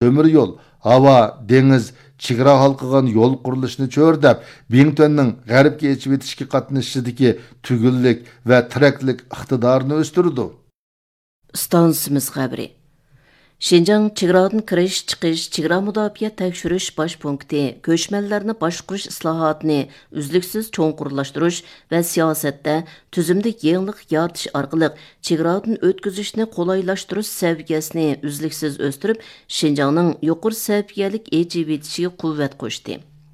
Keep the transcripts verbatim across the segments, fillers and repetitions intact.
tömür yol, hava, deniz, chegara halqıgan yol qurilishini cho'rdab, Bingtuanning g'arbga yechib etishga qatnashishidagi tugullik va tiraklik iqtidorini o'stirdi. Stansimiz xabari. Şinjan chegaradan kirish chiqish chegara mudofaa tekshirish bosh punkti ko'chmanlarni boshqarish islohotini uzluksiz cho'nqurlashtirish va siyosatda tuzumda yangilik yaratish orqali chegaradan o'tkazishni qo'laylashtirish saviyasini uzluksiz o'stirib, Şinjanning yuqori saviyalik yechib etishiga quvvat qo'shdi.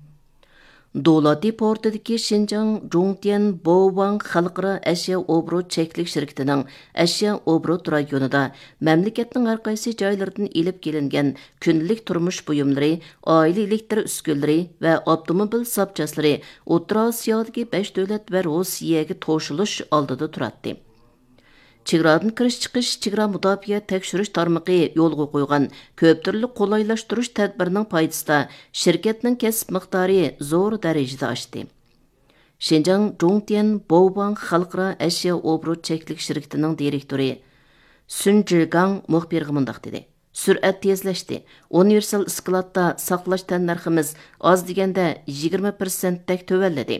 Dolati portidagi Şinjan Zhongtian Boowang xalqaro ashyo obrot cheklik shirkatining ashyo obrot rayonida mamlakatning har qaysi joylaridan elib kelingan kunlik turmush buyumlari, oila elektr uskunalari va avtomobil zapchaslari O'rta Osiyodagi besh davlat va Rossiyaga to'shilish oldida turadi. Chegaradan kirish chiqish chegara mudofaa tekshirish tarmog'i yo'lga qo'ygan ko'p turli qo'laylashtirish tadbirining foydasida shirkatning kasb miqdori zo'r darajada oshdi. Şinjan Zhongtian Boowang xalqaro ashyo obrot cheklik shirkatining direktori Sun Zhigang muxbirga mundaq dedi. Sur'at tezlashdi. Universal isklatda saqlash tannarximiz oz deganda yigirma foiz dak tövalladi.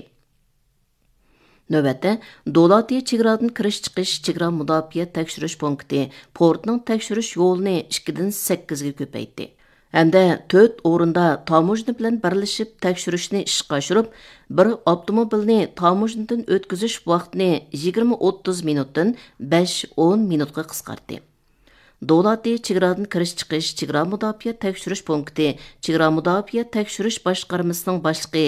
Növbətdə Dolati chegaradan kirish chiqish chegara mudofaa tekshirish punkti portning tekshirish yo'lini ikkidan sakkizga ko'paytdi. Hamda to'rt o'rinda tamojna bilan birlashib tekshirishni ishga oshirib, bir avtomobilni tamojnadan o'tkazish vaqtini yigirma o'ttiz minutdan besh o'n minutga qisqartdi. Dolati chegaradan kirish chiqish chegara mudofaa tekshirish punkti chegara mudofaa tekshirish boshqarmasining boshlig'i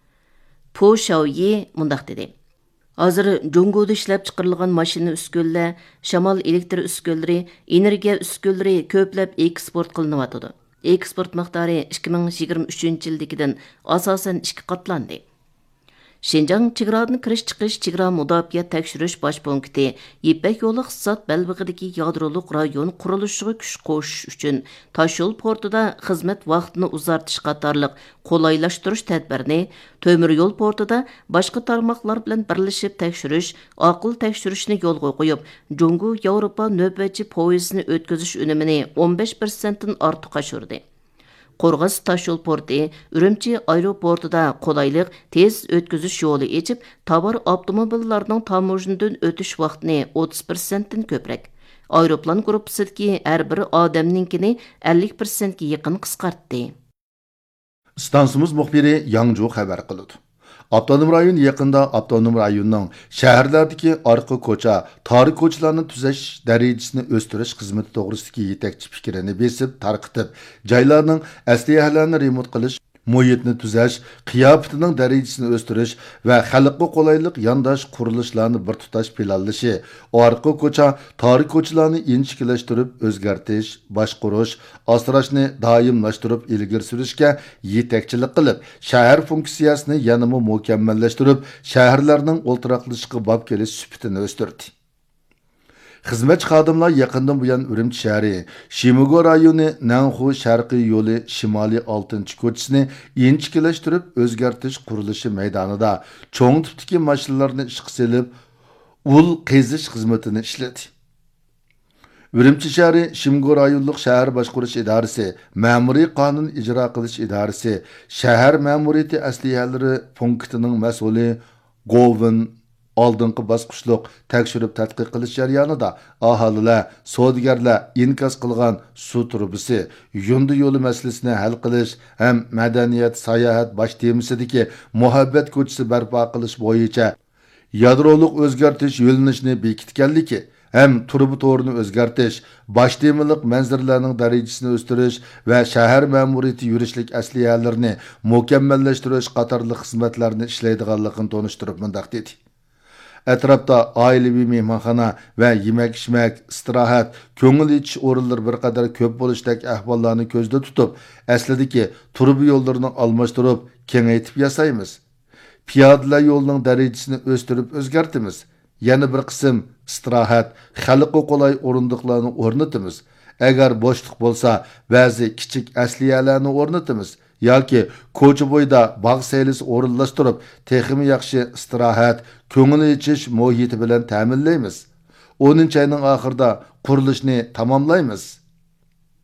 Po Shaoyi mundaq dedi. Hozir Junggoda ishlab chiqarilgan mashina uskunlar, shamol elektr uskunlari, energiya uskunlari ko'plab eksport qilinayotdi. Eksport miqdori ikki ming yigirma uchinchi yildagidan asosan ikki qatlandi. Şinjan chegaradan kirish chiqish chegara mudofaa tekshirish bosh punkti Ipak yo'li iqtisod balbig'idagi yadroliq rayon qurilishiga kuch qo'shish uchun Toshyo'l portida xizmat vaqtini uzartish qatorliq qo'laylashtirish tadbirini To'mir yo'l portida boshqa tarmoqlar bilan birlashib tekshirish, aql tekshirishni yo'lga qo'yib, Jungo Yevropa navbatchi poyezdini o'tkazish unumini o'n besh foiz dan ortiq oshirdi. Qorg'as Toshyo'l porti Urumchi aeroportida qulaylik tez o'tkazish yo'li echib, tovar avtomobillarining tamojnadan o'tish vaqtini o'ttiz foiz dan ko'proq. Aeroplan gruppasidagi har bir odamninkini ellik foiz ga yaqin qisqartdi. Stansimiz muxbiri Yangju xabar qildi. Avtonom rayon yaqinda avtonom rayonning shaharlardagi orqa ko'cha, tor ko'chalarni tuzash darajasini o'stirish xizmati to'g'risidagi yetakchi fikrini besib, tarqitib, joylarning asliyalarni remont qilish, muhitni tuzash, qiyofatining darajasini o'stirish va xalqqa qulaylik yondosh qurilishlarni bir tutash planlashi, orqa ko'cha, tor ko'chalarni inchiklashtirib, o'zgartirish, boshqarish, asrashni doimlashtirib, ilgari surishga yetakchilik qilib, shahar funksiyasini yanada mukammallashtirib, shaharlarning o'ltiraqlishiga bob kelish sifatini o'stirdi. Xizmatchi xodimlar yaqindan buyon Urumchi shahri, Shimogo rayoni Nanxu sharqiy yo'li shimoliy oltinchi ko'chasini inchiklashtirib, o'zgartirish qurilishi maydonida cho'ng tipdagi mashinalarni ishga solib, ul qazish xizmatini ishladi. Urumchi shahri Shimogo rayonlik shahar boshqarish idorasi, ma'muriy qonun ijro qilish idorasi, shahar ma'muriyati aslihalari punktining mas'uli Govin oldingi bosqichliq tekshirib tadqiq qilish jarayonida aholilar, savdogarlar inkas qilgan suv trubasi, yo'ndi yo'li masalasini hal qilish ham madaniyat, sayohat bosh temasidagi muhabbat ko'chasi barpo qilish bo'yicha yadroliq o'zgartirish yo'linishini bekitganligi ham turbi to'rini o'zgartirish, bosh temaliq manzaralarning darajasini o'stirish va shahar ma'muriyati yurishlik asliyalarini mukammallashtirish qatorli xizmatlarni ishlaydiganligini tonishtirib mundaq dedi. Atrofda oilaviy mehmonxona va yemak-ichmak, istirohat, ko'ngil ichish o'rinlari bir qadar ko'p bo'lishdek ahvollarni ko'zda tutib, aslidagi turbi yo'llarini almashtirib, kengaytib yasaymiz. Piyodalar yo'lining darajasini o'stirib o'zgartimiz. Yana bir qism istirohat, xalqqa qulay o'rindiqlarni o'rnatamiz. Agar bo'shliq bo'lsa, ba'zi kichik asliyalarni o'rnatamiz. yoki ko'cha bo'yida bog' saylisi o'rinlashtirib, texmi yaxshi istirohat, ko'ngil ichish muhiti bilan ta'minlaymiz. o'ninchi ayning oxirida qurilishni tamomlaymiz.